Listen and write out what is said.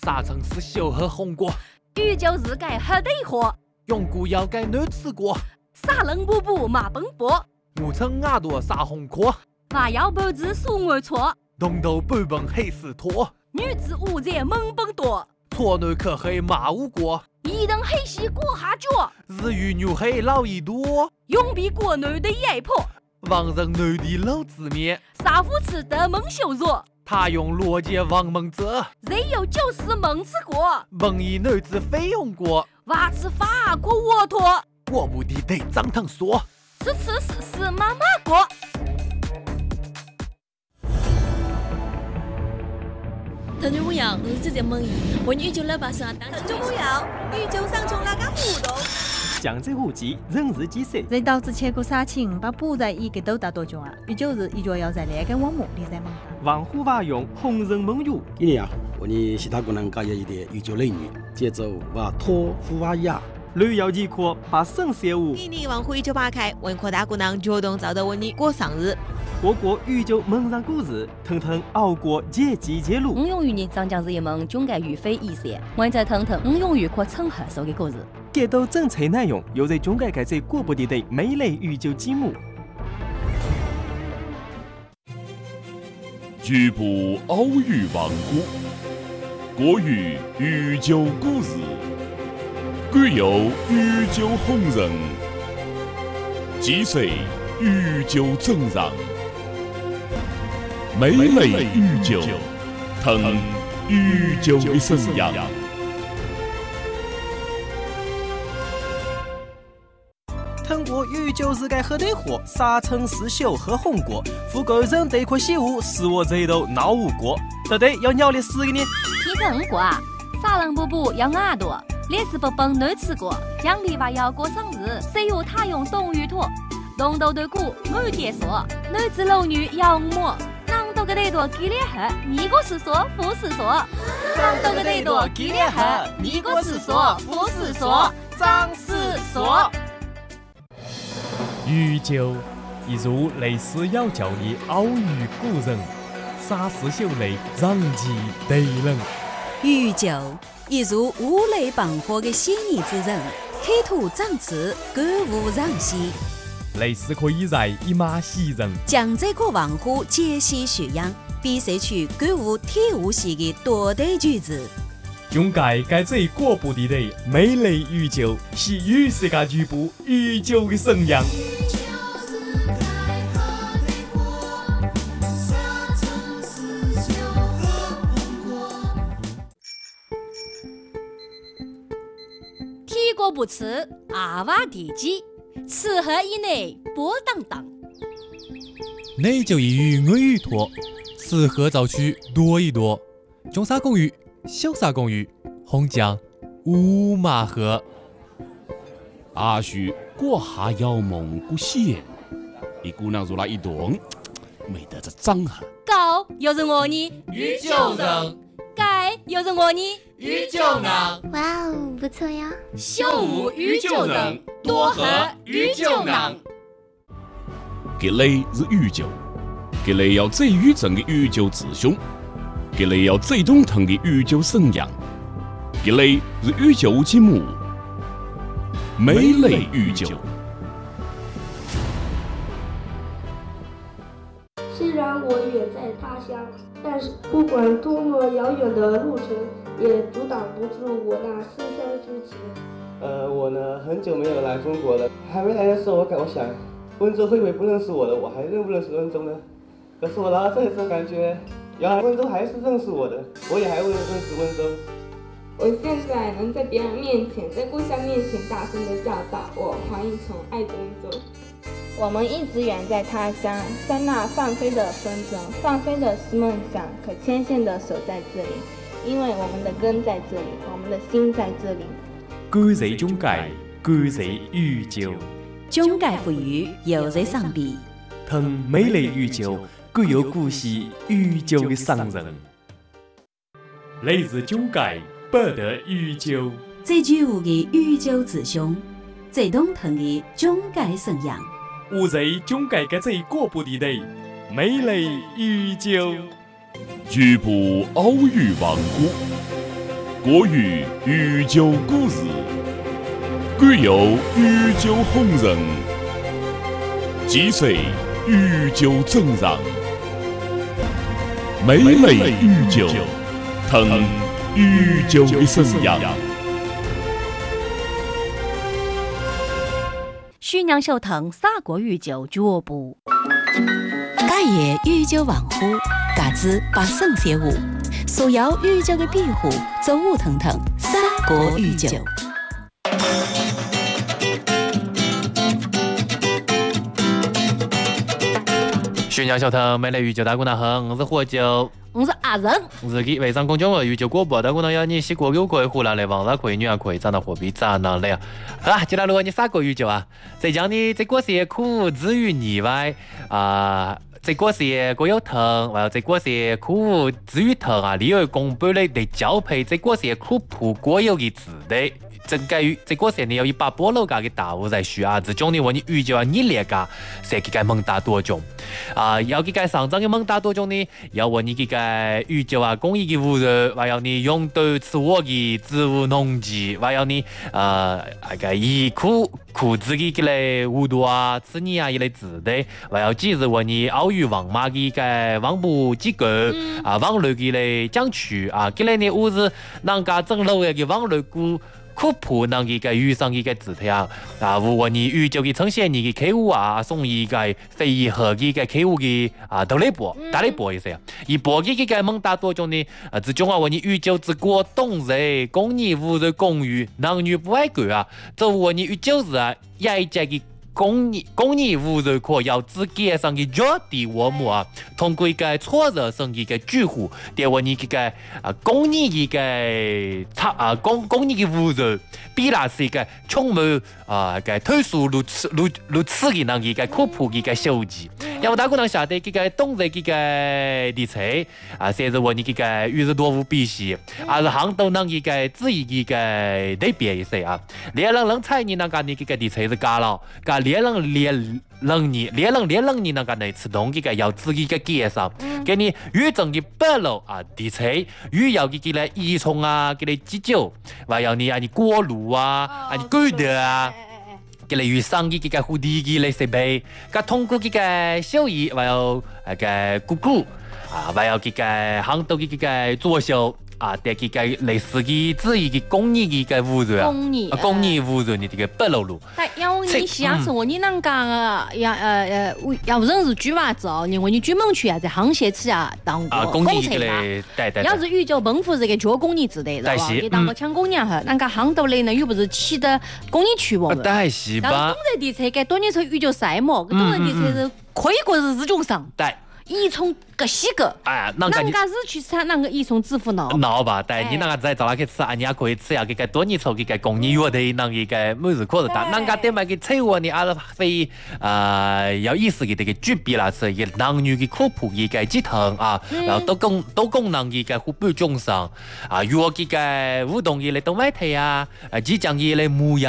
啥城市小喝红果， 宇宙日改喝得火， 永固要改难吃过， 沙冷布布马奔波， 我称耳朵撒红壳， 娃要脖子数我错， 东头半本黑丝拖， 女子五在猛奔多， 错男可黑马无过， 一等黑西过下脚， 日语牛黑老一多， 永比国男的压迫， 王人男的老字面， 杀夫吃得蒙羞辱， 他用逻辑王蒙泽， 人有就是蒙吃过， 蒙一男子非用过， 娃吃法过沃托， 过不的得张腾说， 吃妈妈过。 腾讯母羊日子在蒙伊，我宇宙老爸上当。 腾讯母羊宇宙上从哪个互动？ 江浙沪籍人日记者， 人导致千古杀青，把补在一个都大多久啊？宇宙日一脚要在那个网目里在忙。 王虎娃用红人蒙语。 今年啊，我们其他功能搞一点宇宙类女，节奏娃托夫娃雅。 旅游极客把省事务。 今年王虎198开，文科大姑娘主动找到我你过生日。 过过宇宙蒙上故事，腾腾熬过节季节路。 我用于你长江日一蒙总该预非一些，我在腾腾，我用于可称合手的故事。 给到整车内容，又在中改改在过不地的美丽宇宙节目。 局部奥语王国，国语宇宙故事，具有宇宙红人，既是宇宙真人，美丽宇宙，腾宇宙的声音。 通过宇宙日改喝得火，沙城市小喝红果，富贵人得颗喜物，使我这头闹无过。到底要鸟的死个呢？ 提成过啊，沙冷布布要耳朵，烈士不崩难吃过，奖励娃要过生日，谁有他用冬雨托，东斗对鼓我爹说，男子老女要摸。当多个得多激烈喝，你个是说不是说？当多个得多激烈喝，你个是说不是说？张是说。 宇宙一如类似要教的奥语古人，啥事秀类让其对人。 宇宙一如五雷傍火的嫌疑之人，企图长刺，歌舞让戏。 类似可以在一马袭人， 将这个王虎解析学养，比赛出歌舞体悟系的多对句子。 用改这过不地的美丽宇宙，是与世界局部宇宙的声音。 提过不吃，阿娃地基，吃喝以内波荡荡。 内就一语我语托，吃喝早去多一多。中沙公寓。小沙公寓，红酱五马河。 阿叔过下要蒙古县，一姑娘入来一顿，没得这长哈。 高又是我呢， 宇宙人。 改又是我呢， 宇宙人。 哇哦，不错呀！ 秀舞宇宙人，多和宇宙人。 这类是宇宙，这类要最宇宙的宇宙之兄。这类要最中腾的宇宙声音，这类是宇宙节目，美丽宇宙。 虽然我远在他乡，但是不管多么遥远的路程，也阻挡不住我那思乡之情。 我呢很久没有来中国了，还没来的时候，我想温州会不会不认识我的？我还认不认识温州呢？可是我来到这里之后，感觉。原来温州还是认识我的，我也还会认识温州。 我现在能在别人面前，在故乡面前大声地叫道：“我黄一从爱温州。”我们一直远在他乡，像那放飞的风筝，放飞的是梦想，可牵线的手在这里，因为我们的根在这里，我们的心在这里。 感谢中改，感谢宇宙。 中改赋予又在上边， 腾美丽宇宙。具有故事宇宙的商人，来自中介不得宇宙。 最具有的宇宙之兄，最动腾的中介声音。 我在中介的最过不地的美丽宇宙。 局部奥语王国， 国语御酒故事，贵有御酒红人，几岁御酒正让，每类御酒，腾御酒的生阳。 徐娘小腾砂锅御酒脚步， 家业御酒文化，价值8.35，所有御酒的庇护，走舞腾腾，砂锅御酒。 徐娘小腾，每类御酒大姑娘好，我是火酒。 我是阿仁， 自己微商公众号御酒广播，大姑娘要你西锅有可以，湖南的网上可以，女人可以，长得货币长囊了。好，接下来如果你砂锅御酒啊，浙江的这个是苦之于腻歪啊。这个是各有疼，还有这个是苦之于疼啊，你有公布的的交配，这个是苦普各有的字的。这个是你要一把菠萝干的大物在需啊，这种的话你御酒啊，你列个是给个猛打多种啊，要给个上涨的猛打多种呢，要问你给个御酒啊，工艺的污染，还要你用对吃我的植物农机，还要你那个一苦子的个类无度啊，吃你啊一类字的，还要几日问你奥鱼王马的个王不几个啊，网络的类讲区啊，给类呢我是人家整楼的个网络股。苦普能一个遇上一个字条啊，如果你遇就给呈现你的客户啊，送一个非一盒一个客户的啊，都来播，大来播一些，一播给个猛打多种的啊，这种啊，我你遇就之过懂人，公你无人公寓，男女不爱管啊，这我你遇就是啊，也这个。公益无人可要自己上的脚底我们啊，通过一个错热生一个聚户，对我你这个公益一个公益的无人，比那是一个充满个推速如此的那一个科普一个手机。要不大姑娘晓得这个懂得这个理财啊，甚至我你这个与日多无比些，是行都能一个自己一个对比一些啊，连人猜你那个你这个理财是假了，连人你那个能吃东这个要自己个介绍，给你预整的白肉啊，地菜预要给来益虫啊，给你鸡酒，还要你锅炉啊，你狗的啊。给你预上的这个蝴蝶的来设备，通过这个手艺，还有个姑姑啊，还有这个很多的这个作秀。啊，对这个类似的自己的公益的一个污染，公益污染的这个白露露。 但要你想说你那个要认识举娃子哦，因为你专门去啊，在行业去啊当过工程嘛。要是遇到奔赴这个做公益之类的，你当个抢工人哈，那个行头嘞呢又不是起的公益区网的。 但是吧。 东人的车给多年车遇到赛么，东人的车是可以过日中上。 对。 一从个西个， 哎， 那个是去吃那个一从致富脑吧？对，你那个在找哪去吃啊？你也可以吃呀，给个多年抽给个公益药的那一个每日可是大，那个点买个菜货呢，还是非有意思的这个举比啦，是一男女的科普一个鸡汤啊，然后都功能一个互补众生啊，约这个互动一类动脉体啊，即将一类模样。